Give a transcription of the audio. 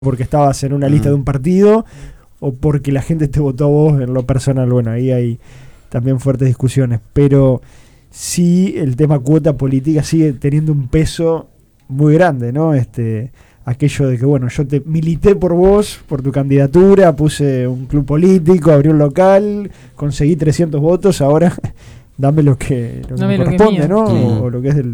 porque estabas en una lista de un partido o porque la gente te votó a vos en lo personal. Bueno, ahí hay también fuertes discusiones, pero sí el tema cuota política sigue teniendo un peso muy grande, ¿no? Aquello de que, bueno, yo te milité por vos, por tu candidatura, puse un club político, abrí un local, conseguí 300 votos, ahora dame lo que me corresponde, ¿no? O lo que es del